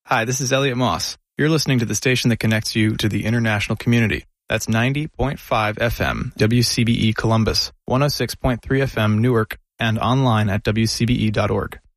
Hi, this is Elliot Moss. You're listening to the station that connects you to the international community. That's 90.5 FM, WCBE Columbus, 106.3 FM Newark, and online at WCBE.org.